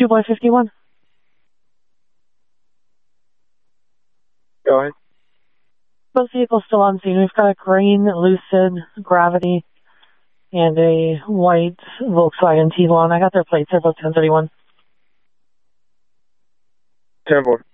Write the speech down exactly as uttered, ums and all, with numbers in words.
two by fifty-one. Go ahead. Both vehicles still on scene. We've got a green Lucid Gravity and a white Volkswagen Tiguan. I got their plates. They're both ten thirty-one. ten four.